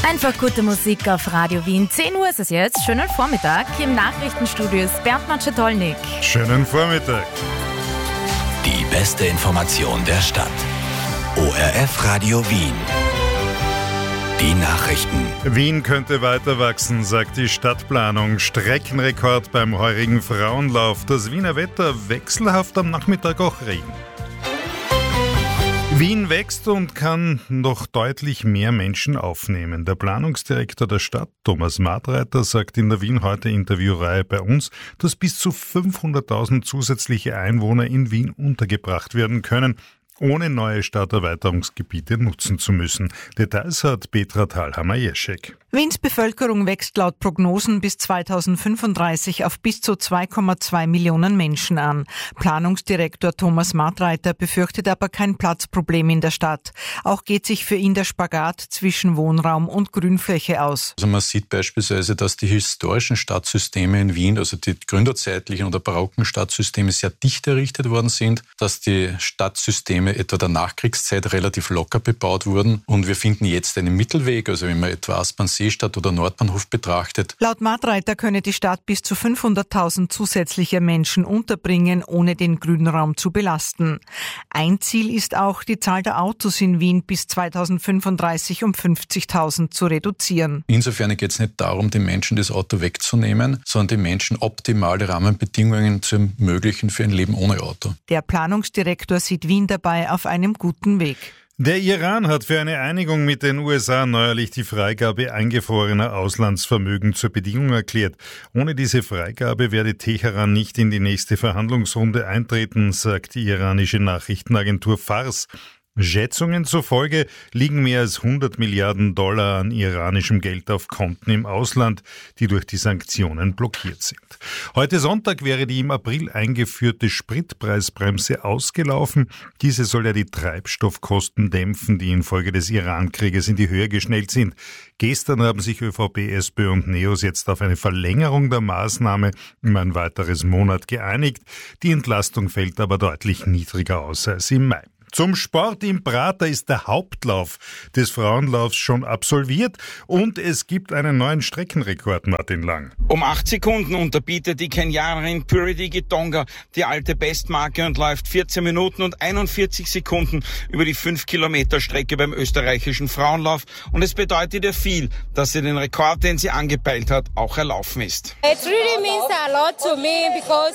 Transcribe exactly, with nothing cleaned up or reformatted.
Einfach gute Musik auf Radio Wien. zehn Uhr ist es jetzt. Schönen Vormittag. Im Nachrichtenstudio ist Bernd Maczetolnik. Schönen Vormittag. Die beste Information der Stadt. O R F Radio Wien. Die Nachrichten. Wien könnte weiter wachsen, sagt die Stadtplanung. Streckenrekord beim heurigen Frauenlauf. Das Wiener Wetter wechselhaft, am Nachmittag auch Regen. Wien wächst und kann noch deutlich mehr Menschen aufnehmen. Der Planungsdirektor der Stadt, Thomas Martreiter, sagt in der Wien heute Interviewreihe bei uns, dass bis zu fünfhunderttausend zusätzliche Einwohner in Wien untergebracht werden können, ohne neue Stadterweiterungsgebiete nutzen zu müssen. Details hat Petra Thalhammer-Jeschek. Wiens Bevölkerung wächst laut Prognosen bis zweitausendfünfunddreißig auf bis zu zwei Komma zwei Millionen Menschen an. Planungsdirektor Thomas Martreiter befürchtet aber kein Platzproblem in der Stadt. Auch geht sich für ihn der Spagat zwischen Wohnraum und Grünfläche aus. Also man sieht beispielsweise, dass die historischen Stadtsysteme in Wien, also die gründerzeitlichen oder barocken Stadtsysteme, sehr dicht errichtet worden sind, dass die Stadtsysteme etwa der Nachkriegszeit relativ locker bebaut wurden. Und wir finden jetzt einen Mittelweg, also wenn man etwa Aspern-Seestadt oder Nordbahnhof betrachtet. Laut Martreiter könne die Stadt bis zu fünfhunderttausend zusätzliche Menschen unterbringen, ohne den Grünraum zu belasten. Ein Ziel ist auch, die Zahl der Autos in Wien bis zweitausendfünfunddreißig um fünfzigtausend zu reduzieren. Insofern geht es nicht darum, den Menschen das Auto wegzunehmen, sondern den Menschen optimale Rahmenbedingungen zu ermöglichen für ein Leben ohne Auto. Der Planungsdirektor sieht Wien dabei auf einem guten Weg. Der Iran hat für eine Einigung mit den U S A neuerlich die Freigabe eingefrorener Auslandsvermögen zur Bedingung erklärt. Ohne diese Freigabe werde Teheran nicht in die nächste Verhandlungsrunde eintreten, sagt die iranische Nachrichtenagentur Fars. Schätzungen zufolge liegen mehr als hundert Milliarden Dollar an iranischem Geld auf Konten im Ausland, die durch die Sanktionen blockiert sind. Heute Sonntag wäre die im April eingeführte Spritpreisbremse ausgelaufen. Diese soll ja die Treibstoffkosten dämpfen, die infolge des Iran-Krieges in die Höhe geschnellt sind. Gestern haben sich ÖVP, SPÖ und NEOS jetzt auf eine Verlängerung der Maßnahme um ein weiteres Monat geeinigt. Die Entlastung fällt aber deutlich niedriger aus als im Mai. Zum Sport im Prater ist der Hauptlauf des Frauenlaufs schon absolviert und es gibt einen neuen Streckenrekord, Martin Lang. Um acht Sekunden unterbietet die Kenianerin Purity Gitonga die alte Bestmarke und läuft vierzehn Minuten und einundvierzig Sekunden über die fünf Kilometer Strecke beim österreichischen Frauenlauf. Und es bedeutet ihr viel, dass sie den Rekord, den sie angepeilt hat, auch erlaufen ist. It really means a lot to me because